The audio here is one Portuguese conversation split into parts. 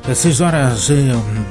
6 horas e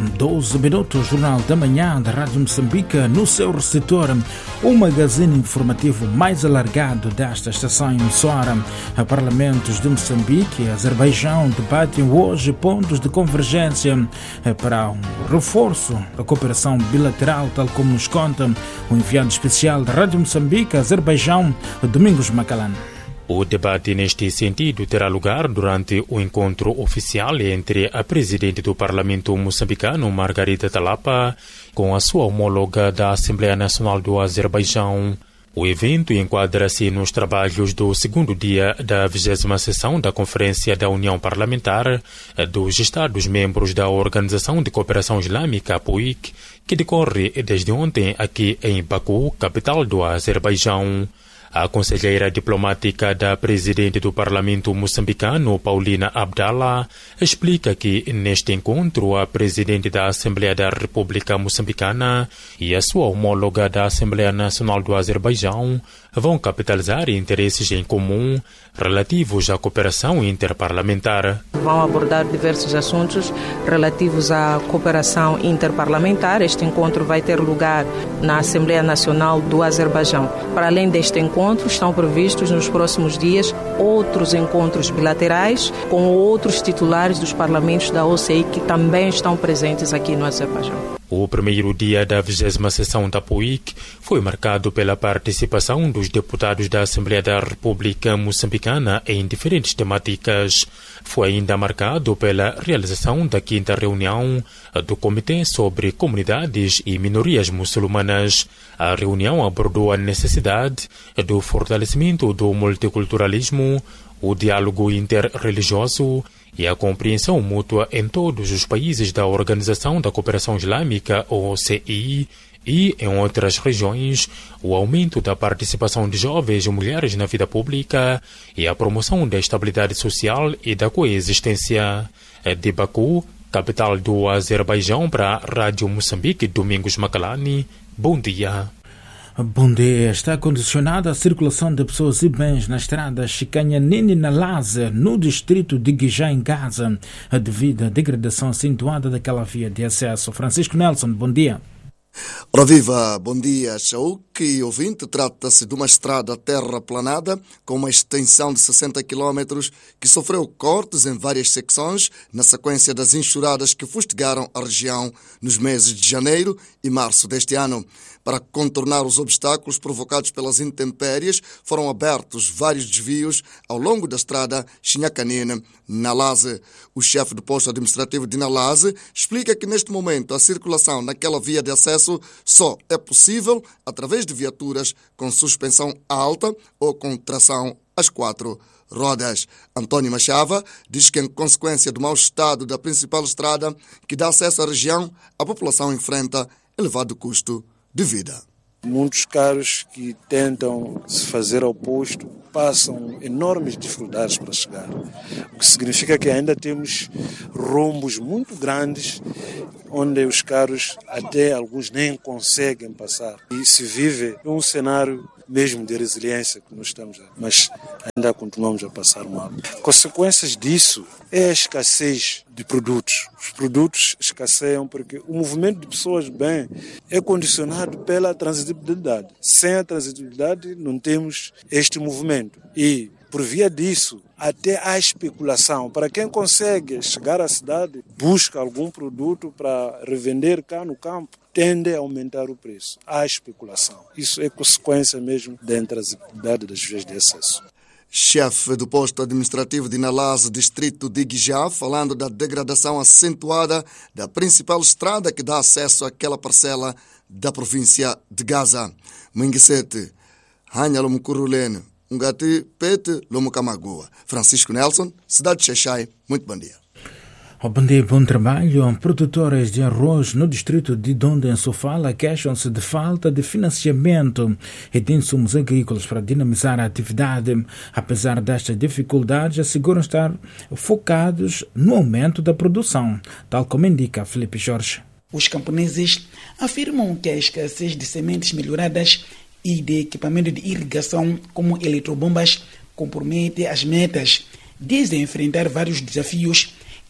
12 minutos, Jornal da Manhã da Rádio Moçambique, no seu receptor, o magazine informativo mais alargado desta estação emissora. Parlamentos de Moçambique e Azerbaijão debatem hoje pontos de convergência para um reforço da cooperação bilateral, tal como nos conta o enviado especial da Rádio Moçambique, Azerbaijão, Domingos Macalán. O debate neste sentido terá lugar durante o encontro oficial entre a presidente do Parlamento moçambicano, Margarida Talapa, com a sua homóloga da Assembleia Nacional do Azerbaijão. O evento enquadra-se nos trabalhos do segundo dia da 20ª sessão da Conferência da União Parlamentar dos Estados-membros da Organização de Cooperação Islâmica, POIC, que decorre desde ontem aqui em Baku, capital do Azerbaijão. A conselheira diplomática da presidente do Parlamento moçambicano, Paulina Abdallah, explica que neste encontro a presidente da Assembleia da República Moçambicana e a sua homóloga da Assembleia Nacional do Azerbaijão vão capitalizar interesses em comum relativos à cooperação interparlamentar. Vão abordar diversos assuntos relativos à cooperação interparlamentar. Este encontro vai ter lugar na Assembleia Nacional do Azerbaijão. Para além deste encontro, estão previstos nos próximos dias outros encontros bilaterais com outros titulares dos parlamentos da OCI que também estão presentes aqui no Azerbaijão. O primeiro dia da 20ª sessão da POIC foi marcado pela participação dos deputados da Assembleia da República Moçambicana em diferentes temáticas. Foi ainda marcado pela realização da 5ª reunião do Comitê sobre Comunidades e Minorias Muçulmanas. A reunião abordou a necessidade do fortalecimento do multiculturalismo, o diálogo interreligioso e a compreensão mútua em todos os países da Organização da Cooperação Islâmica, OCI, e, em outras regiões, o aumento da participação de jovens e mulheres na vida pública e a promoção da estabilidade social e da coexistência. De Baku, capital do Azerbaijão, para a Rádio Moçambique, Domingos Macalani, bom dia. Bom dia. Está condicionada a circulação de pessoas e bens na estrada Chicanha-Nini-Nalaze, no distrito de Guijá, em Gaza, devido à degradação acentuada daquela via de acesso. Francisco Nelson, bom dia. Ora viva, bom dia, Chauk e ouvinte. Trata-se de uma estrada terraplanada com uma extensão de 60 km que sofreu cortes em várias secções na sequência das enxurradas que fustigaram a região nos meses de janeiro e março deste ano. Para contornar os obstáculos provocados pelas intempéries, foram abertos vários desvios ao longo da estrada Chinhacanine-Nalaze. O chefe do posto administrativo de Nalaze explica que neste momento a circulação naquela via de acesso só é possível através de viaturas com suspensão alta ou com tração às 4 rodas. António Machava diz que, em consequência do mau estado da principal estrada que dá acesso à região, a população enfrenta elevado custo de vida. Muitos carros que tentam se fazer ao posto passam enormes dificuldades para chegar, o que significa que ainda temos rombos muito grandes onde os carros, até alguns, nem conseguem passar. E se vive um cenário mesmo de resiliência que nós estamos, mas ainda continuamos a passar mal. Consequências disso é a escassez de produtos. Os produtos escasseiam porque o movimento de pessoas de bem é condicionado pela transitibilidade. Sem a transitibilidade não temos este movimento. E, por via disso, até a especulação. Para quem consegue chegar à cidade, busca algum produto para revender cá no campo, tende a aumentar o preço. Há especulação. Isso é consequência mesmo da intransitibilidade das vias de acesso. Chefe do posto administrativo de Nalaze, distrito de Guijá, falando da degradação acentuada da principal estrada que dá acesso àquela parcela da província de Gaza. Minguisete, Hanha Lomucurulene, Ungati, Pete, Lomucamagoa. Francisco Nelson, cidade de Xaixai, muito bom dia. Bom dia, bom trabalho. Produtores de arroz no distrito de Donde, em Sofala, queixam-se de falta de financiamento e de insumos agrícolas para dinamizar a atividade. Apesar destas dificuldades, asseguram estar focados no aumento da produção, tal como indica Felipe Jorge. Os camponeses afirmam que a escassez de sementes melhoradas e de equipamento de irrigação, como eletrobombas, compromete as metas. Dizem enfrentar vários desafios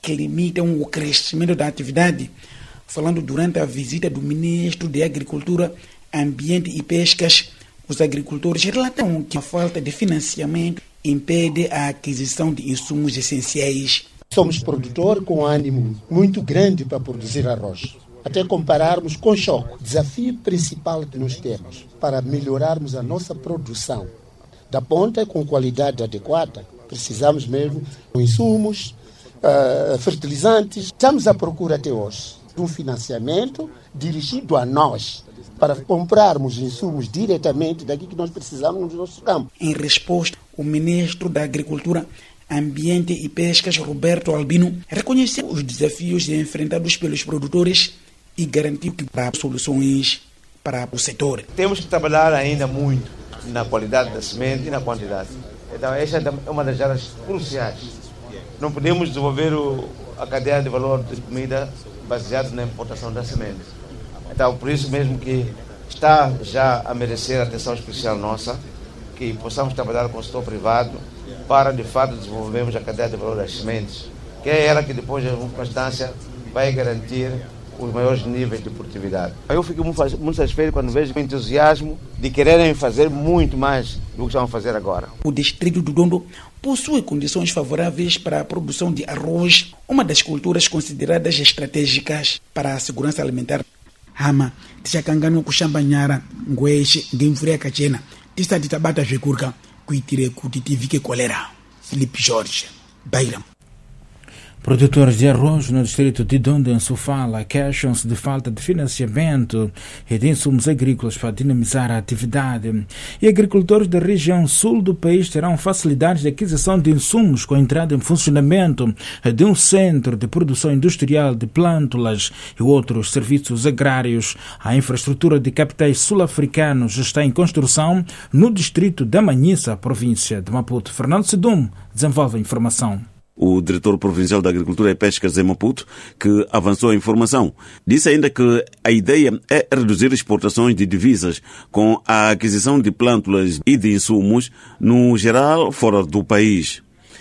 que limitam o crescimento da atividade. Falando durante a visita do Ministro de Agricultura, Ambiente e Pescas, os agricultores relatam que a falta de financiamento impede a aquisição de insumos essenciais. Somos produtor com ânimo muito grande para produzir arroz. Até compararmos com choque, o desafio principal que nós temos para melhorarmos a nossa produção da ponta com qualidade adequada, precisamos mesmo de insumos, fertilizantes. Estamos à procura até hoje de um financiamento dirigido a nós, para comprarmos insumos diretamente daqui que nós precisamos no nosso campo. Em resposta, o Ministro da Agricultura, Ambiente e Pescas, Roberto Albino, reconheceu os desafios enfrentados pelos produtores e garantiu que há soluções para o setor. Temos que trabalhar ainda muito na qualidade da semente e na quantidade. Então, esta é uma das áreas cruciais. Não podemos desenvolver a cadeia de valor de comida baseada na importação da semente. Então, por isso mesmo que está já a merecer atenção especial nossa, que possamos trabalhar com o setor privado para, de fato, desenvolvermos a cadeia de valor das sementes, que é ela que depois, em última instância, vai garantir os maiores níveis de produtividade. Eu fico muito satisfeito quando vejo o entusiasmo de quererem fazer muito mais do que estão a fazer agora. O distrito do Dondo possui condições favoráveis para a produção de arroz, uma das culturas consideradas estratégicas para a segurança alimentar. Hama, tichakangano kushambanyara, ngweshe, ngimfuria kachena, tista titabata vekurka, kuitire kutitivike kolera. Felipe Jorge, Bairam. Produtores de arroz no distrito de Dondo, em Sofala, queixam-se de falta de financiamento e de insumos agrícolas para dinamizar a atividade. E agricultores da região sul do país terão facilidades de aquisição de insumos com a entrada em funcionamento de um centro de produção industrial de plântulas e outros serviços agrários. A infraestrutura de capitais sul-africanos está em construção no distrito da Manhissa, província de Maputo. Fernando Sidum desenvolve a informação. O diretor provincial da Agricultura e Pescas em Maputo, que avançou a informação, disse ainda que a ideia é reduzir exportações de divisas com a aquisição de plântulas e de insumos, no geral, fora do país,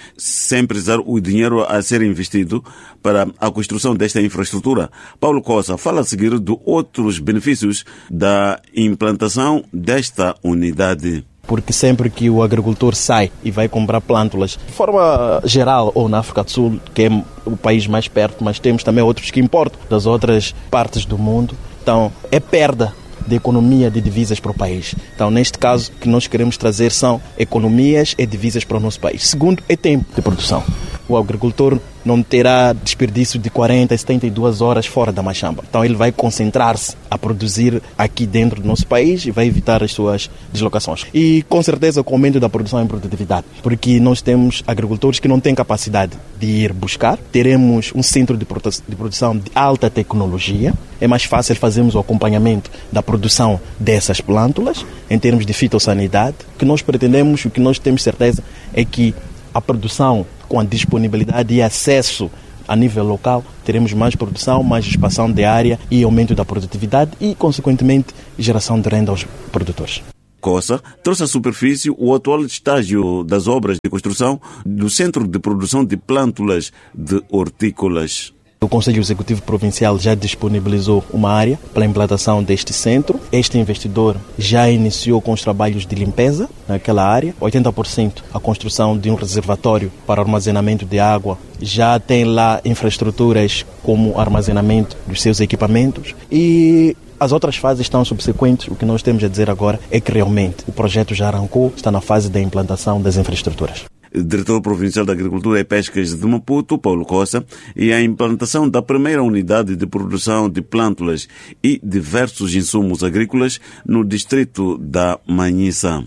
sem precisar o dinheiro a ser investido para a construção desta infraestrutura. Paulo Costa fala a seguir de outros benefícios da implantação desta unidade. Porque sempre que o agricultor sai e vai comprar plântulas, de forma geral, ou na África do Sul, que é o país mais perto, mas temos também outros que importam das outras partes do mundo, então é perda de economia de divisas para o país. Então, neste caso, o que nós queremos trazer são economias e divisas para o nosso país. Segundo, é tempo de produção. O agricultor não terá desperdício de 40, 72 horas fora da machamba. Então ele vai concentrar-se a produzir aqui dentro do nosso país e vai evitar as suas deslocações. E com certeza com o aumento da produção e produtividade, porque nós temos agricultores que não têm capacidade de ir buscar. Teremos um centro de produção de alta tecnologia. É mais fácil fazermos o acompanhamento da produção dessas plântulas em termos de fitossanidade. O que nós pretendemos, o que nós temos certeza é que a produção com a disponibilidade e acesso a nível local, teremos mais produção, mais expansão de área e aumento da produtividade e, consequentemente, geração de renda aos produtores. Costa trouxe à superfície o atual estágio das obras de construção do Centro de Produção de Plântulas de Hortícolas. O Conselho Executivo Provincial já disponibilizou uma área para a implantação deste centro. Este investidor já iniciou com os trabalhos de limpeza naquela área. 80% a construção de um reservatório para armazenamento de água. Já tem lá infraestruturas como armazenamento dos seus equipamentos. E as outras fases estão subsequentes. O que nós temos a dizer agora é que realmente o projeto já arrancou, está na fase da implantação das infraestruturas. Diretor Provincial da Agricultura e Pescas de Maputo, Paulo Costa, e a implantação da primeira unidade de produção de plântulas e diversos insumos agrícolas no distrito da Manhissa.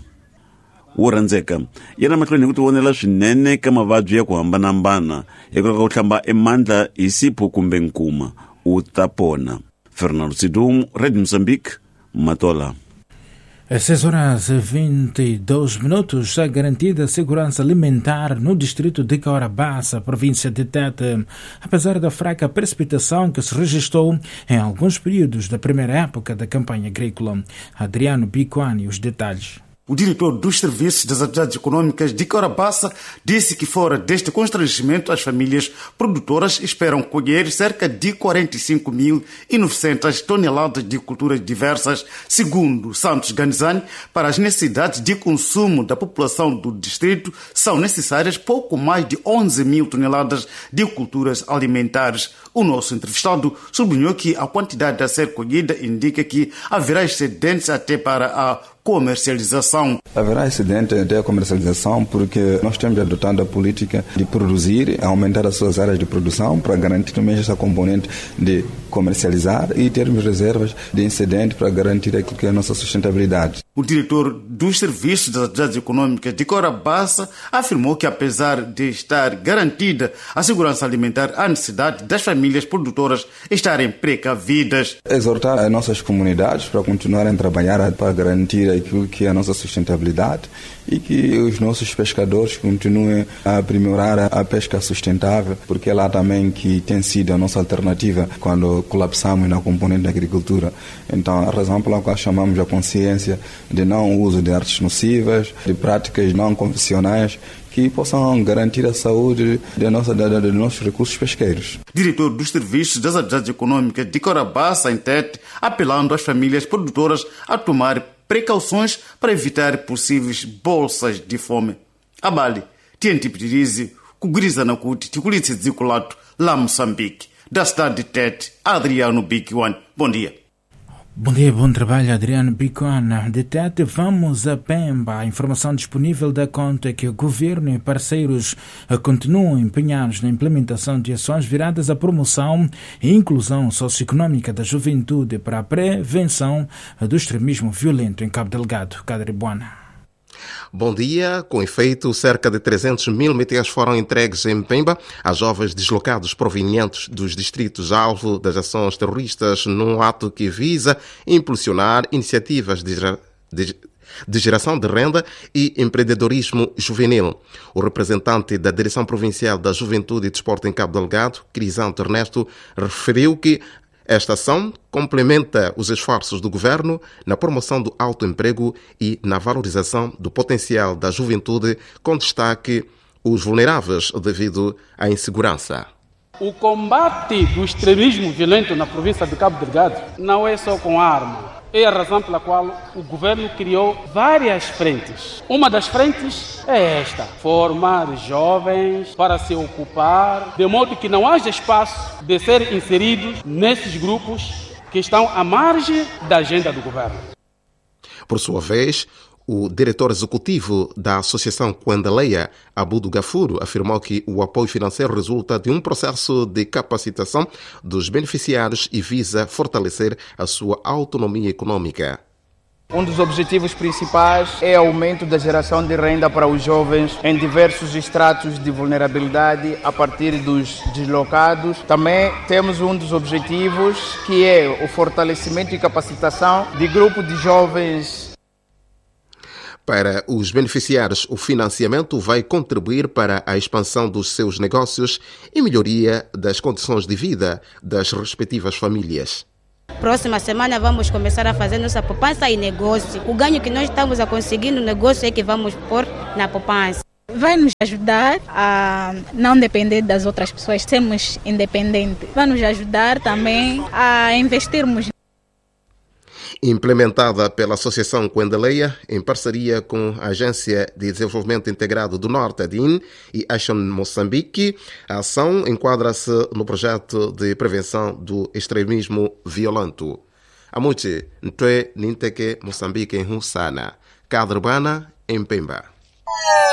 Uranzeka yana mahlweni ukuthi wonela swinene ka mavabyi ya ku hambanahambana eka ku hlamba emandla isipho kumbe nkuma u ta pona. Fernando Sidum, Rede Moçambique, Matola. Às 6h22, a garantida segurança alimentar no distrito de Caorabassa, província de Tete, apesar da fraca precipitação que se registrou em alguns períodos da primeira época da campanha agrícola. Adriano Bicuani, os detalhes. O diretor dos Serviços das Atividades Econômicas de Corabaça disse que fora deste constrangimento as famílias produtoras esperam colher cerca de 45.900 toneladas de culturas diversas, segundo Santos Ganizani. Para as necessidades de consumo da população do distrito são necessárias pouco mais de 11.000 toneladas de culturas alimentares. O nosso entrevistado sublinhou que a quantidade a ser colhida indica que haverá excedentes até para a comercialização. Haverá excedente até a comercialização porque nós temos adotado a política de produzir, aumentar as suas áreas de produção para garantir também essa componente de comercializar e termos reservas de excedente para garantir aquilo que é a nossa sustentabilidade. O diretor dos Serviços das Atividades Econômicas de Corabaça afirmou que, apesar de estar garantida a segurança alimentar, há necessidade das famílias produtoras estarem precavidas. Exortar as nossas comunidades para continuarem a trabalhar para garantir aquilo que é a nossa sustentabilidade e que os nossos pescadores continuem a aprimorar a pesca sustentável, porque é lá também que tem sido a nossa alternativa quando colapsamos na componente da agricultura. Então, a razão pela qual chamamos a consciência de não uso de artes nocivas, de práticas não convencionais, que possam garantir a saúde dos nossos recursos pesqueiros. Diretor dos Serviços das Atividades Econômicas de Corabaça, em Tete, apelando às famílias produtoras a tomar precauções para evitar possíveis bolsas de fome. Abali, Tientipitirizi, Kugriza Nakuti, Tikulitsi Zikulato, lá Moçambique. Da cidade de Tete, Adriano Bicuan. Bom dia. Bom dia, bom trabalho, Adriano Bicuan. De Tete, vamos a Pemba. A informação disponível dá conta que o governo e parceiros continuam empenhados na implementação de ações viradas à promoção e inclusão socioeconômica da juventude para a prevenção do extremismo violento em Cabo Delgado. Cadribuana. Bom dia. Com efeito, cerca de 300 mil meticais foram entregues em Pemba a jovens deslocados provenientes dos distritos alvo das ações terroristas, num ato que visa impulsionar iniciativas de geração de renda e empreendedorismo juvenil. O representante da Direção Provincial da Juventude e Desporto em Cabo Delgado, Crisanto Ernesto, referiu que esta ação complementa os esforços do governo na promoção do autoemprego e na valorização do potencial da juventude, com destaque os vulneráveis devido à insegurança. O combate do extremismo violento na província de Cabo Delgado não é só com arma. É a razão pela qual o governo criou várias frentes. Uma das frentes é esta: formar jovens para se ocupar, de modo que não haja espaço de ser inseridos nesses grupos que estão à margem da agenda do governo. Por sua vez, o diretor executivo da Associação Quandaleia, Abudu Gafuro, afirmou que o apoio financeiro resulta de um processo de capacitação dos beneficiários e visa fortalecer a sua autonomia econômica. Um dos objetivos principais é o aumento da geração de renda para os jovens em diversos estratos de vulnerabilidade a partir dos deslocados. Também temos um dos objetivos que é o fortalecimento e capacitação de grupo de jovens. Para os beneficiários, o financiamento vai contribuir para a expansão dos seus negócios e melhoria das condições de vida das respectivas famílias. Próxima semana vamos começar a fazer nossa poupança e negócio. O ganho que nós estamos a conseguir no negócio é que vamos pôr na poupança. Vai nos ajudar a não depender das outras pessoas, sermos independentes. Vai nos ajudar também a investirmos. Implementada pela Associação Quandaleia, em parceria com a Agência de Desenvolvimento Integrado do Norte, ADIN, e Action Moçambique, a ação enquadra-se no projeto de prevenção do extremismo violento. Amuche, Ntwe Ninteke Moçambique em Hussana, Cadrebana em Pemba.